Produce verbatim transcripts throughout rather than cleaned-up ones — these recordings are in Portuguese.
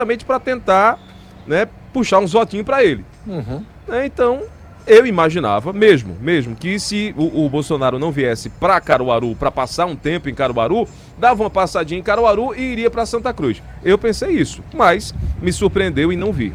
justamente para tentar, né, puxar uns votinhos para ele. Uhum. É, então, eu imaginava mesmo, mesmo que se o, o Bolsonaro não viesse para Caruaru, para passar um tempo em Caruaru, dava uma passadinha em Caruaru e iria para Santa Cruz. Eu pensei isso, mas me surpreendeu e não vi.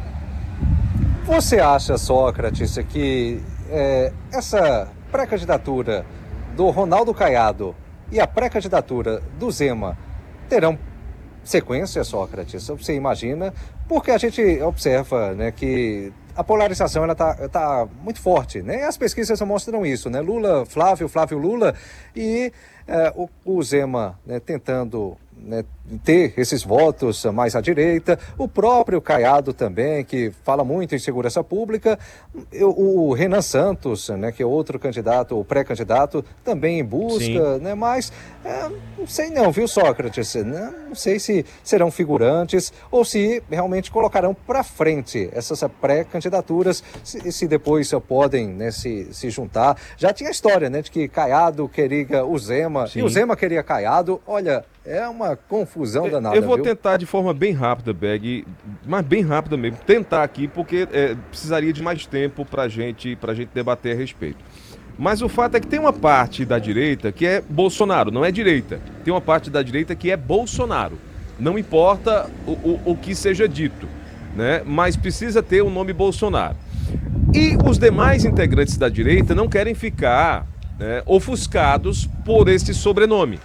Você acha, Sócrates, que é, essa pré-candidatura do Ronaldo Caiado e a pré-candidatura do Zema terão sequência, Sócrates? Você imagina? Porque a gente observa, né, que a polarização ela tá, tá muito forte, né? As pesquisas mostram isso, né? Lula, Flávio, Flávio, Lula e é, o, o Zema, né, tentando, né, ter esses votos mais à direita, o próprio Caiado também, que fala muito em segurança pública, o, o Renan Santos, né, que é outro candidato, o pré-candidato, também em busca, né, mas é, não sei não, viu, Sócrates? Né, não sei se serão figurantes ou se realmente colocarão para frente essas pré-candidaturas, se, se depois podem, né, se, se juntar. Já tinha a história, né, de que Caiado queria o Zema, Sim. E o Zema queria Caiado. Olha, é uma confusão danada, Eu vou viu? tentar de forma bem rápida, Beg, mas bem rápida mesmo, tentar aqui, porque é, precisaria de mais tempo pra gente, pra gente debater a respeito. Mas o fato é que tem uma parte da direita que é Bolsonaro, não é direita. Tem uma parte da direita que é Bolsonaro. Não importa o, o, o que seja dito, né? Mas precisa ter o nome Bolsonaro. E os demais integrantes da direita não querem ficar, né, ofuscados por esse sobrenome.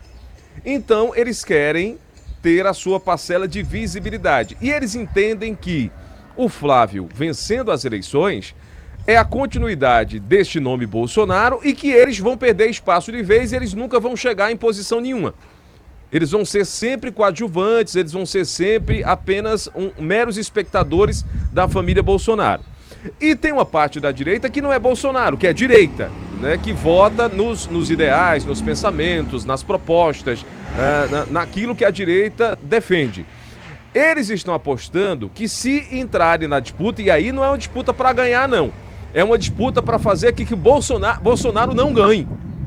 Então, eles querem ter a sua parcela de visibilidade. E eles entendem que o Flávio, vencendo as eleições, é a continuidade deste nome Bolsonaro e que eles vão perder espaço de vez e eles nunca vão chegar em posição nenhuma. Eles vão ser sempre coadjuvantes, eles vão ser sempre apenas um, meros espectadores da família Bolsonaro. E tem uma parte da direita que não é Bolsonaro, que é direita, né, que vota nos, nos ideais, nos pensamentos, nas propostas, é, na, naquilo que a direita defende. Eles estão apostando que se entrarem na disputa, e aí não é uma disputa para ganhar, não. É uma disputa para fazer com que Bolsonaro, Bolsonaro não ganhe.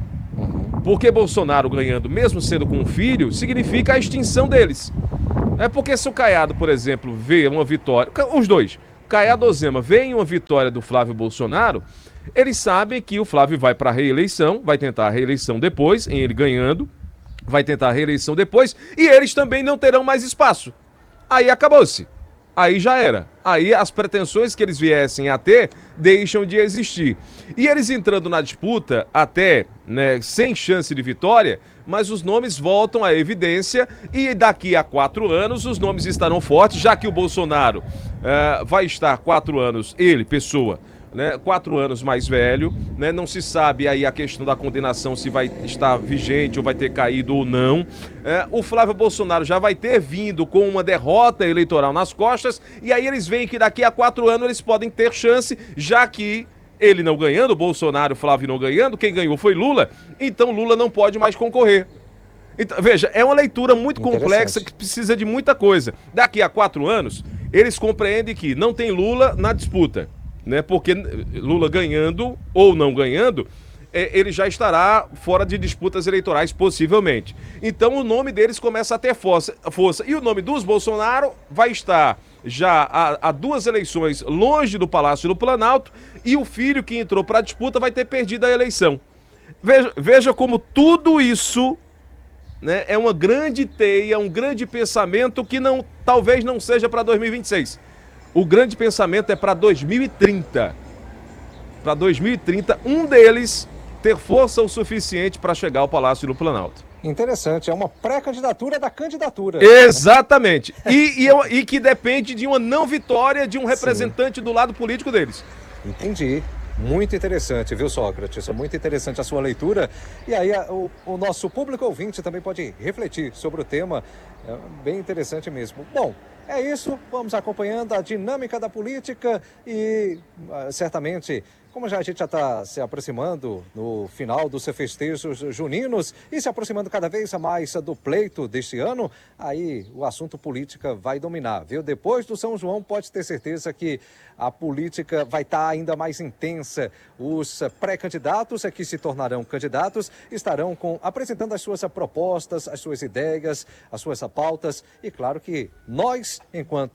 Porque Bolsonaro ganhando, mesmo sendo com um filho, significa a extinção deles. É porque se o Caiado, por exemplo, vê uma vitória... Os dois, Caiado ou Zema, veem uma vitória do Flávio Bolsonaro, eles sabem que o Flávio vai para a reeleição, vai tentar a reeleição depois, em ele ganhando, vai tentar a reeleição depois, e eles também não terão mais espaço. Aí acabou-se. Aí já era. Aí as pretensões que eles viessem a ter deixam de existir. E eles entrando na disputa, até, né, sem chance de vitória, mas os nomes voltam à evidência e daqui a quatro anos os nomes estarão fortes, já que o Bolsonaro uh, vai estar quatro anos, ele, pessoa, né, quatro anos mais velho, né, não se sabe aí a questão da condenação se vai estar vigente ou vai ter caído ou não. É, o Flávio Bolsonaro já vai ter vindo com uma derrota eleitoral nas costas e aí eles veem que daqui a quatro anos eles podem ter chance, já que ele não ganhando, Bolsonaro, Flávio não ganhando, quem ganhou foi Lula, então Lula não pode mais concorrer. Então, veja, é uma leitura muito complexa que precisa de muita coisa. Daqui a quatro anos, eles compreendem que não tem Lula na disputa, né? Porque Lula ganhando ou não ganhando, é, ele já estará fora de disputas eleitorais, possivelmente. Então o nome deles começa a ter força. força. E o nome dos Bolsonaro vai estar já há, há duas eleições longe do Palácio do Planalto e o filho que entrou para a disputa vai ter perdido a eleição. Veja, veja como tudo isso, né, é uma grande teia, um grande pensamento que não, talvez não seja para dois mil e vinte e seis. O grande pensamento é para dois mil e trinta. Para dois mil e trinta, um deles ter força o suficiente para chegar ao Palácio do Planalto. Interessante, é uma pré-candidatura da candidatura. Exatamente. E, e, e que depende de uma não vitória de um representante Sim. do lado político deles. Entendi. Muito interessante, viu, Sócrates? É muito interessante a sua leitura. E aí a, o, o nosso público ouvinte também pode refletir sobre o tema. É bem interessante mesmo. Bom, é isso. Vamos acompanhando a dinâmica da política e uh, certamente como já a gente já está se aproximando no final dos festejos juninos e se aproximando cada vez mais do pleito deste ano, aí o assunto política vai dominar, viu? Depois do São João, pode ter certeza que a política vai estar ainda mais intensa. Os pré-candidatos que se tornarão candidatos estarão com, apresentando as suas propostas, as suas ideias, as suas pautas e claro que nós, enquanto